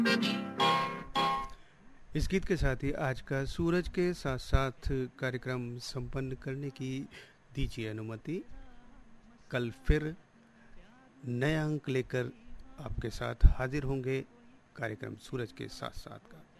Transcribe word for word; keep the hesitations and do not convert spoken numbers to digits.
इस गीत के साथ ही आज का सूरज के साथ साथ कार्यक्रम संपन्न करने की दीजिए अनुमति। कल फिर नया अंक लेकर आपके साथ हाजिर होंगे कार्यक्रम सूरज के साथ साथ का।